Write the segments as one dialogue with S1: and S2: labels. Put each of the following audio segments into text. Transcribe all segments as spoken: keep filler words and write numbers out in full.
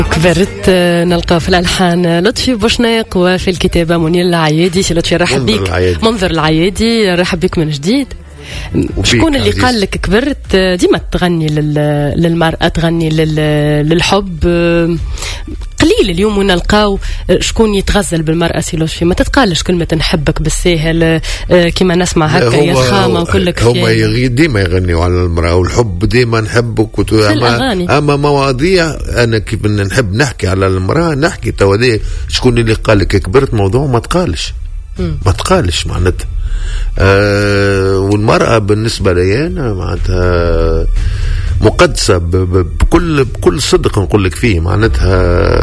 S1: كبرت نلقى في الألحان لطفي بوشناق وفي الكتابة منير العيادي. سي لطفي رحب بك. منظر العيادي رحب بك من جديد. شكون اللي قال لك كبرت ديما تغني للمرأة، تغني للحب؟ قليل اليوم ونلقاو شكون يتغزل بالمرأة. سي لطفي ما تتقالش كلمة نحبك بالساهل كما نسمع هكا يا خامة وكلك
S2: هما ديما يغنيوا على المرأة والحب، ديما نحبك أما, أما مواضيع أنا كيف نحب نحكي على المرأة نحكي توادي. شكون اللي قال لك كبرت؟ موضوع ما تقالش ما تقالش معناتها. آه والمرأة بالنسبة لي أنا معناتها مقدسة بكل بكل صدق نقول لك فيه. معناتها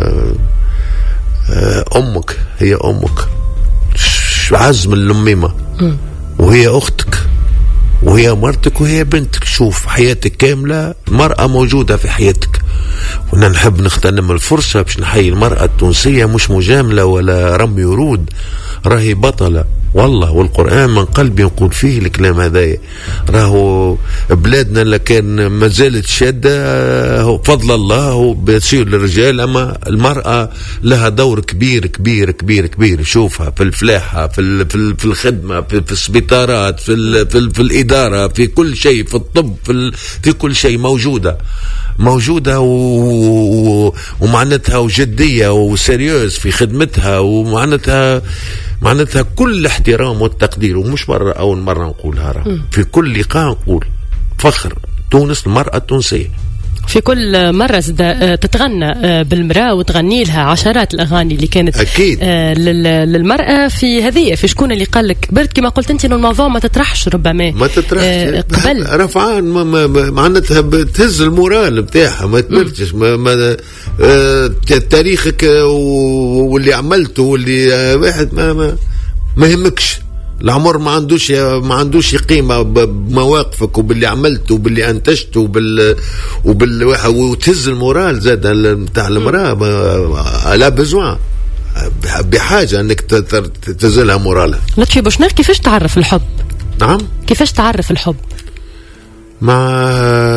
S2: آه أمك هي أمك عز من اللميمة، وهي أختك وهي مرتك وهي بنتك. شوف حياتك كاملة المرأة موجودة في حياتك، وانا نحب نغتنم الفرصة باش نحيي المرأة التونسية، مش مجاملة ولا رمي ورود، راهي بطلة والله. والقرآن من قلبي نقول فيه الكلام هذايا. راهو بلادنا اللي كان ما زالت شادة فضل الله بيصير للرجال، أما المرأة لها دور كبير كبير كبير كبير. شوفها في الفلاحة، في في الخدمة، في, في السبيطارات، في, في, في الإدارة، في كل شيء، في الطب، في, في كل شيء موجودة موجودة و... ومعناتها وجدية وسيريوز في خدمتها، ومعناتها معناتها كل احترام والتقدير. ومش مرة أول مرة نقولها، راه في كل لقاء نقول فخر تونس المرأة التونسية.
S1: في كل مرة تتغنى بالمرأة وتغني لها عشرات الأغاني اللي كانت
S2: أكيد
S1: للمرأة. في هذه في شكون اللي قال لك كبرت كما قلت أنت إنه الموضوع ما تطرحش، ربما
S2: ما تطرحش
S1: قبل
S2: رفعان معناتها بتهز المورال بتاعها ما تبرتش ما, ما آه تاريخك واللي عملته واللي واحد ما ما, ما يهمكش. العمر ما عندوش ما عندوش قيمة بمواقفك وباللي عملته وباللي أنتجته وبال وبال وتهز المورال زاد نتاع المرأة. لا بزوان بحاجة أنك تزلها مورالها.
S1: لطفي بوشناق كيفاش تعرف الحب؟
S2: نعم
S1: كيفاش تعرف الحب؟
S2: مع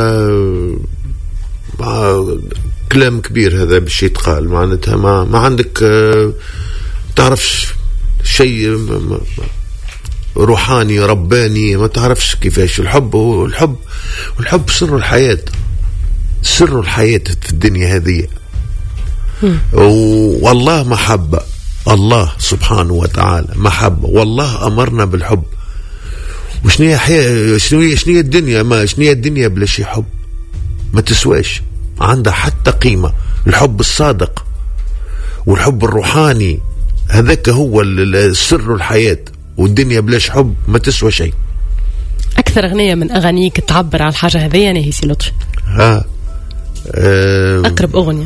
S2: مع كلام كبير هذا باش يتقال. معناتها ما ما عندك تعرفش شيء روحاني رباني، ما تعرفش كيفاش. الحب والحب والحب سر الحياة، سر الحياة في الدنيا هذه. والله محبة، الله سبحانه وتعالى محبة، والله أمرنا بالحب. وشنو هي حياة، شنو هي شنو هي الدنيا؟ ما شنو هي الدنيا بلا شي حب؟ ما تسواش، عندها حتى قيمة. الحب الصادق والحب الروحاني هذاك هو سر الحياة، والدنيا بلاش حب ما تسوى شيء.
S1: أكثر أغنية من أغانيك تعبر عن الحاجة هذه أنا هي سي لطفي.
S2: ها أه
S1: أقرب أغنية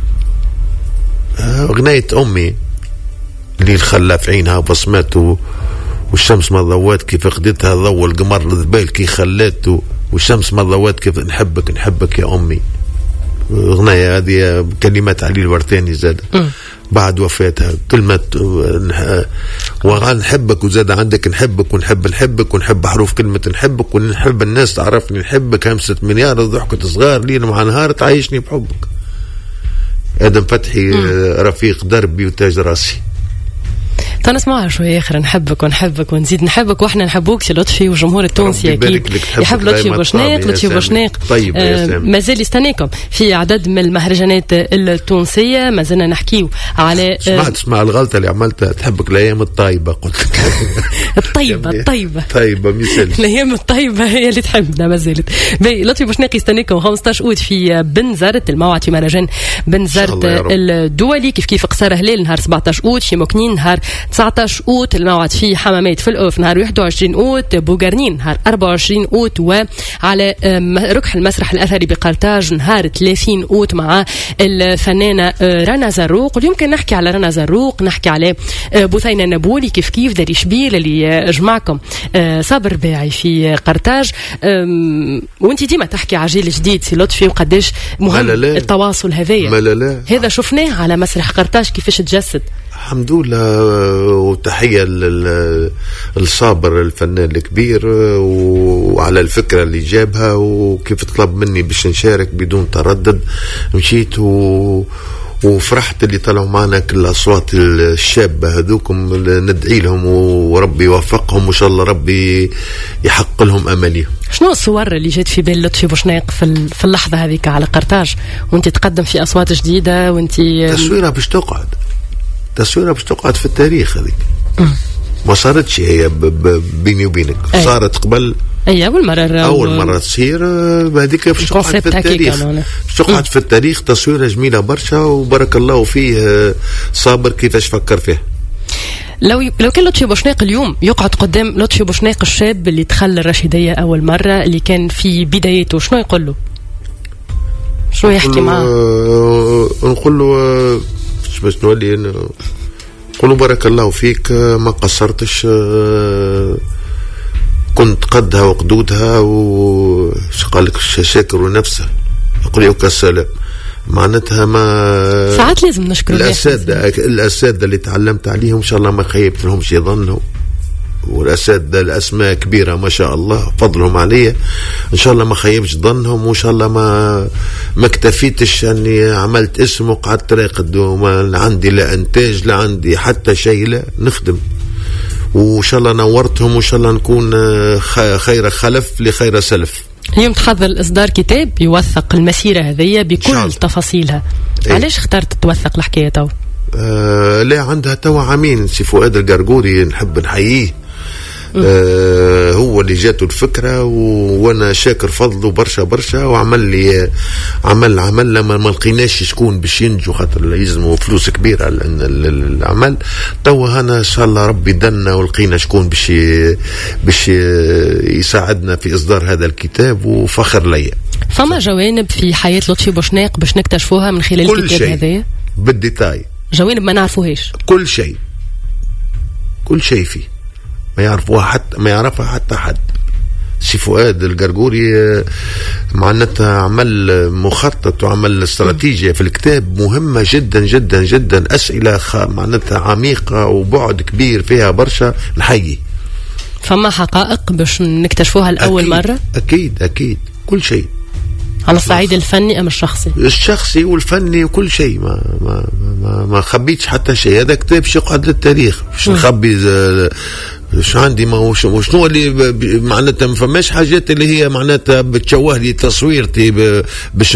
S2: أغنية أمي اللي خلى في عينها بصمات، والشمس ما ضوات كيف خدتها ضوء القمر الذبال كي خلاته، والشمس ما ضوات كيف نحبك نحبك يا أمي. أغنية هذه كلمات علي الورتاني زاد م. بعد وفاتها كلمة ونحبك، وزاد عندك نحبك ونحب نحبك ونحب حروف كلمة نحبك، ونحب الناس تعرفني نحبك، همسة مليار ضحكة صغار ليل مع نهار تعيشني بحبك. آدم فتحي م. رفيق دربي وتاج راسي.
S1: تنسمعها شوية آخر نحبك ونحبك ونزيد نحبك، وإحنا نحبوك سي لطفي والجمهور التونسي أكيد يحب لطفي بوشناق. لطفي بوشناق
S2: طيب
S1: آه مازال يستناكم في عدد من المهرجانات التونسية. ما زلنا نحكيو على
S2: آه سمعت اسمع الغلطة اللي عملتها، تحبك الأيام الطيبة قلت لك
S1: الطيبة الطيبة
S2: طيبة مثال
S1: الأيام الطيبة هي اللي تحبنا ما زالت. لطفي بوشناق يستناكم خمسطاش أوت في بنزرت، الموعد في مهرجان بنزرت الدولي. كيف كيف قصر هلال نهار سبعطاش أوت، في مكنين نهار تسعطاش أوت، الموعد في حمامات في الأوف نهار واحد وعشرين أوت، بوغرنين نهار أربعة وعشرين أوت، وعلى ركح المسرح الأثري بقرطاج نهار ثلاثين أوت مع الفنانة رنا زروق. واليوم نحكي على رنا زروق، نحكي على بثينة نابولي كيف كيف داري شبيل اللي جمعكم صابر باعي في قرطاج. وانت ديما تحكي على جيل جديد سي لطفي وقداش مهم التواصل هذايا. هذا شفناه على مسرح قرطاج كيفاش تجسد.
S2: الحمد لله، وتحية للصابر الفنان الكبير وعلى الفكرة اللي جابها، وكيف طلب مني باش نشارك بدون تردد مشيت و وفرحت اللي طلعوا معنا كل الأصوات الشابة هذوكم، ندعي لهم وربي يوفقهم وإن شاء الله ربي يحقق لهم أمليهم.
S1: شنو الصور اللي جات في بال لطفي بوشناق في في اللحظة هذيك على قرطاج وانت تقدم في أصوات جديدة وانت
S2: تصويرها باش تقعد تصويرها باش تقعد في التاريخ هذيك؟ ما صارتش هي بيني وبينك، أي. صارت قبل
S1: اي اول مره
S2: اول مره تصير هذيك باش تقعد في التاريخ، باش تقعد في التاريخ. تصويره جميله برشا وبارك الله فيه صابر كيفاش فكر فيه.
S1: لو لو كان لطفي بوشناق اليوم يقعد قدام لطفي بوشناق الشاب اللي دخل الرشيديه اول مره اللي كان في بدايته، شنو يقول له؟ شنو يحكي معاه؟
S2: نقول له باش نولي نقول له بارك الله فيك، ما قصرتش، كنت قدها وقدودها، وش قال لك شاكر نفسه يقول لك السلام. معناتها ما
S1: ساعات لازم نشكر
S2: الاساتذه الاساتذه اللي تعلمت عليهم ان شاء الله ما خيبت لهمش يظنوا، والاساتذه الاسماء كبيره ما شاء الله فضلهم عليا، ان شاء الله ما خيبش ظنهم، وان شاء الله ما ما اكتفيتش اني عملت اسم وقعدت راقد وما عندي لا انتاج لا عندي حتى شيء، لا نخدم وان شاء الله نورتهم، وان شاء الله نكون خير خلف لخير سلف.
S1: اليوم تحضر الاصدار كتاب يوثق المسيره هذية بكل تفاصيلها. إيه؟ علاش اخترت توثق الحكايه تو؟
S2: آه لا عندها تو عامين سي فؤاد القرقوري نحب نحييه، آه هو اللي جاته الفكره وانا شاكر فضله برشا برشا، وعمل لي عمل عمل لما ما لقيناش شكون باش ينجو خاطر يلزموا فلوس كبيره العمل. تو هنا ان شاء الله ربي دنا ولقينا شكون باش باش يساعدنا في اصدار هذا الكتاب، وفخر ليا.
S1: فما جوانب في حياه لطفي بوشناق باش نكتشفوها من خلال الكتاب هذايا
S2: بالديتاي،
S1: جوانب ما نعرفوهاش،
S2: كل شيء كل شيء فيه ما يعرفوها حتى ما يعرفها حتى حد. سي فؤاد القرقوري معناتها عمل مخطط وعمل استراتيجية في الكتاب مهمة جدا جدا جدا، أسئلة معناتها عميقة وبعد كبير فيها برشا نحيي.
S1: فما حقائق باش نكتشفوها لأول
S2: أكيد
S1: مرة؟
S2: أكيد أكيد كل شيء
S1: على الصعيد الفني أم الشخصي؟
S2: الشخصي والفني وكل شيء، ما ما ما, ما خبيتش حتى شيء. هذا كتاب باش يقعد للتاريخ، باش نخبي شو عندي ما هو شنو اللي معناتها ما فماش حاجات اللي هي معناتها بتشوه لي تصويرتي باش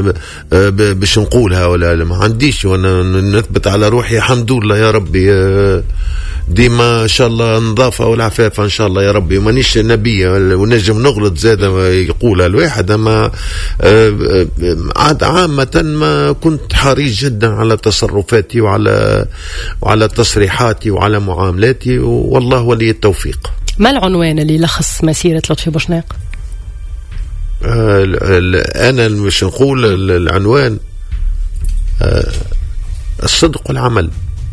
S2: باش نقولها ولا ما عنديش، وانا نثبت على روحي الحمد لله يا ربي ديما ان شاء الله نظافه والعفافه ان شاء الله يا ربي، مانيش نبي ونجم نغلط زاد يقولها الواحد، اما عاد عامه ما كنت حريص جدا على تصرفاتي وعلى وعلى تصريحاتي وعلى معاملاتي، والله ولي التوفيق.
S1: ما العنوان اللي يلخص مسيره لطفي بوشناق؟
S2: انا مش نقول العنوان، الصدق والعمل.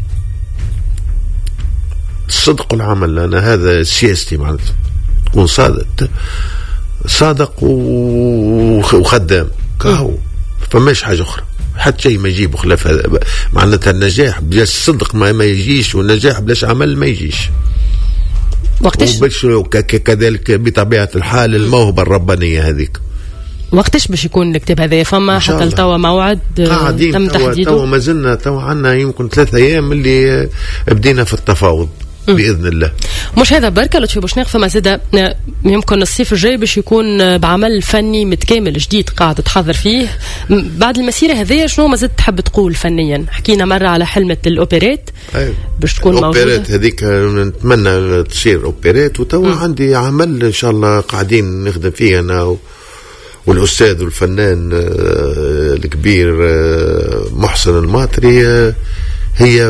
S2: الصدق والعمل، أنا هذا سياستي معناتها، تكون صادق صادق وخدام كهو، فماش حاجة أخرى حتى شيء ما يجيب خلاف هذا. معناتها النجاح بلاش الصدق ما, ما يجيش، والنجاح بلاش عمل ما يجيش.
S1: وقتش
S2: كذلك بطبيعة الحال الموهبة الربانية هذيك.
S1: وقتش باش يكون الكتاب هذا؟ فما حتى لتوا موعد تم تحديده؟
S2: توا ما زلنا توا عندنا يمكن ثلاثة أيام اللي بدينا في التفاوض بإذن الله.
S1: مش هذا بركة لطفي بوشناق، فما زاد يمكن الصيف الجاي باش يكون بعمل فني متكامل جديد قاعد تحضر فيه بعد المسيرة هذه. شنو ما زلت تحب تقول فنيا؟ حكينا مرة على حلمة الأوبريت
S2: أيوة.
S1: باش تكون موجودة
S2: الأوبريت هذيك نتمنى تصير أوبريت، وتوا عندي عمل إن شاء الله قاعدين نخدم فيه أنا و... والأستاذ والفنان الكبير محسن الماطري. هي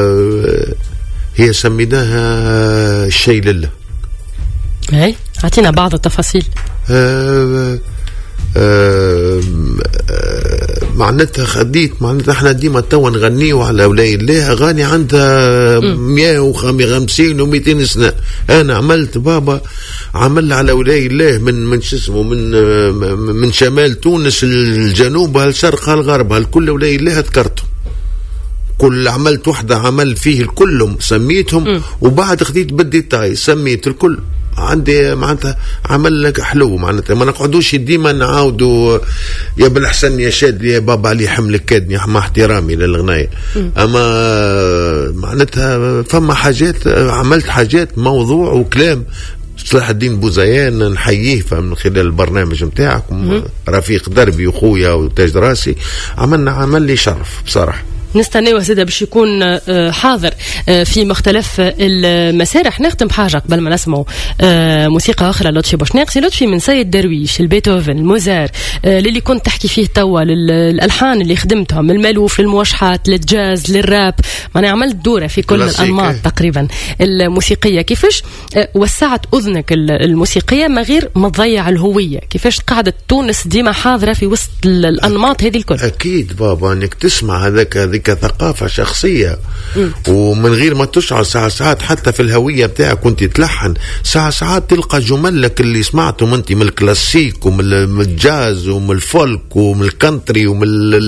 S2: هي سميناها الشيء لله.
S1: هاي اعطينا بعض التفاصيل.
S2: آه آه معناتها خديت معناتها احنا ديما توا نغنيو على ولاي الله اغاني عندها مئة وخمسين ومئتين سنه. انا عملت بابا عمل على ولاي الله من من شو اسمه من من شمال تونس الجنوب الشرق الغرب الكل ولاي الله ذكرته. كل عملت وحده عمل فيه الكلهم سميتهم، وبعد خديت بالديتاي سميت الكل. عندي معناتها عمل لك حلو معناتها ما نقعدوش ديما نعاودوا يا بالحسن يا شاد يا بابا علي حملك كادني مع احترامي للغناية. اما معناتها فما حاجات عملت حاجات موضوع وكلام صلاح الدين بوزيان نحييه من خلال البرنامج متاعكم رفيق دربي وخويا وتاج راسي عملنا عمل لي شرف بصراحة.
S1: نستناو زيدا باش يكون حاضر في مختلف المسارح. نختم بحاجه قبل ما نسمعوا موسيقى اخرى لطفي بوشناق. سي لطفي من سيد درويش البيتهوفن الموزار اللي كنت تحكي فيه توا للالحان اللي خدمتهم المالوف للموشحات للجاز للراب معناها عملت دوره في كل الانماط تقريبا الموسيقيه. كيفاش وسعت اذنك الموسيقيه ما غير ما تضيع الهويه؟ كيفاش قاعده تونس ديما حاضره في وسط الانماط هذه الكل؟
S2: اكيد بابا انك تسمع هذاك هذيك كثقافة شخصية م. ومن غير ما تشعر ساعة ساعات حتى في الهوية بتاعك كنت تلحن ساعة ساعات تلقى جملك اللي سمعتهم انت من الكلاسيك ومن الجاز ومن الفولك ومن الكانتري ومن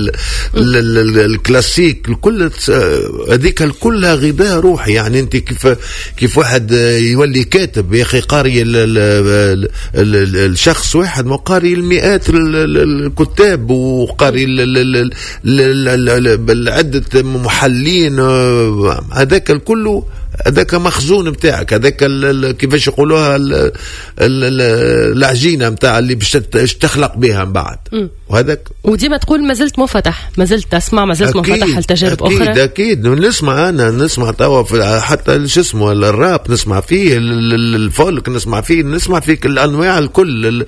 S2: الكلاسيك الكل هذيك كلها غذاء روحي. يعني انت كيف كيف واحد يولي كاتب يا اخي قاري ال ال ال الشخص واحد ما قاري المئات الكتاب وقاري عدة محلين هذاك الكله هذاك مخزون بتاعك هذاك كيفاش يقولوها العجينه بتاع اللي باش تخلق بها من بعد. وهذاك
S1: وديما تقول ما زلت منفتح ما زلت اسمع ما زلت منفتح لتجارب
S2: أكيد
S1: اخرى.
S2: اكيد نسمع انا نسمع توا حتى شو اسمه الراب نسمع فيه الفولك نسمع فيه نسمع فيه الانواع الكل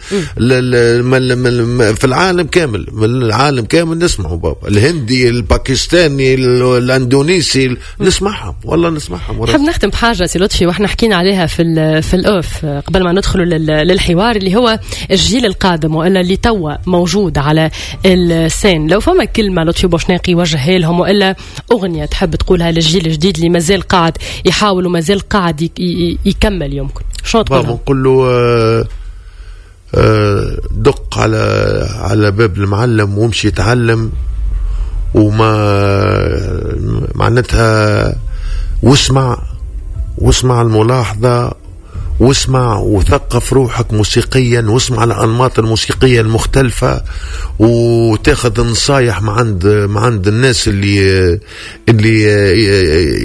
S2: في العالم كامل من العالم كامل نسمعه بابا الهندي الباكستاني الاندونيسي نسمعهم والله نسمعهم.
S1: نحب نختم بحاجه سي لطفي واحنا حكينا عليها في في الاوف قبل ما ندخلوا للحوار اللي هو الجيل القادم والا اللي توا موجود على السين. لو فما كلمه لطفي بوشناقي يوجهها لهم والا اغنيه تحب تقولها للجيل الجديد اللي مازال قاعد يحاول ومازال قاعد يكمل يمكن شو تقول؟
S2: نقول له دق على على باب المعلم وامشي يتعلم وما معناتها واسمع واسمع الملاحظة واسمع وثقف روحك موسيقيا واسمع الأنماط الموسيقية المختلفة وتاخذ نصايح مع عند مع عند الناس اللي اللي